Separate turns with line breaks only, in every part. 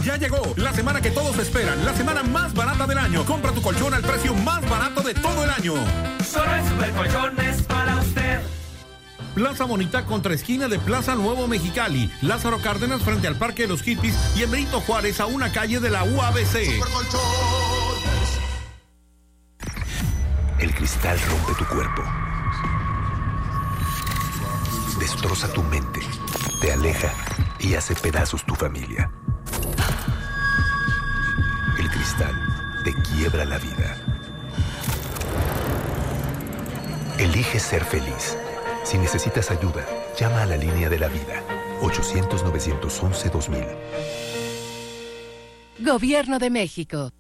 Ya llegó la semana que todos esperan, la semana más barata del año. Compra tu colchón al precio más barato de todo el año.
Solo en Supercolchones para usted.
Plaza Bonita contra esquina de Plaza Nuevo Mexicali, Lázaro Cárdenas frente al Parque de los Hippies y en Benito Juárez a una calle de la UABC.
El cristal rompe tu cuerpo, destroza tu mente, te aleja y hace pedazos tu familia. El cristal te quiebra la vida. Elige ser feliz. Si necesitas ayuda, llama a la línea de la vida. 800-911-2000.
Gobierno de México.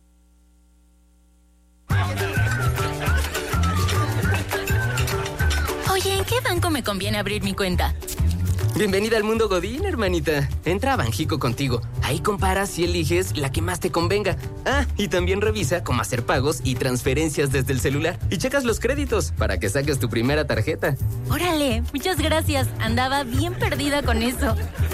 Oye, ¿en qué banco me conviene abrir mi cuenta?
Bienvenida al mundo Godín, hermanita. Entra a Banjico Contigo. Ahí comparas y eliges la que más te convenga. Ah, y también revisa cómo hacer pagos y transferencias desde el celular. Y checas los créditos para que saques tu primera tarjeta.
Órale, muchas gracias. Andaba bien perdida con eso.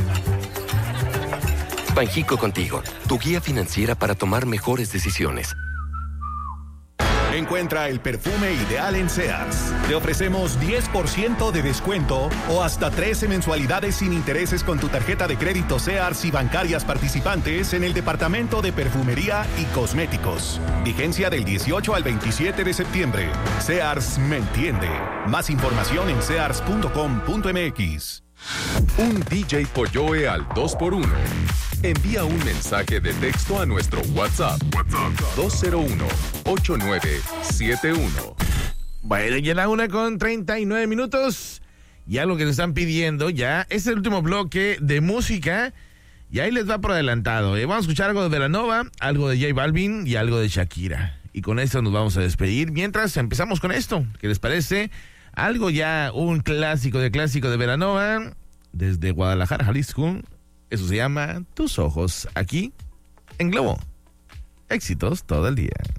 Banjico Contigo, tu guía financiera para tomar mejores decisiones.
Encuentra el perfume ideal en Sears. Te ofrecemos 10% de descuento o hasta 13 mensualidades sin intereses con tu tarjeta de crédito Sears y bancarias participantes en el departamento de perfumería y cosméticos. Vigencia del 18 al 27 de septiembre. Sears me entiende. Más información en sears.com.mx.
Un DJ Polloe al 2x1. Envía un mensaje de texto a nuestro WhatsApp. 201-8971.
Bueno, ya la 1:39. Ya lo que nos están pidiendo, ya es el último bloque de música. Y ahí les va por adelantado. Vamos a escuchar algo de Belanova, algo de J Balvin y algo de Shakira. Y con esto nos vamos a despedir. Mientras empezamos con esto, ¿qué les parece? Algo ya, un clásico de Belanova, desde Guadalajara, Jalisco. Eso se llama Tus Ojos, aquí en Globo. Éxitos todo el día.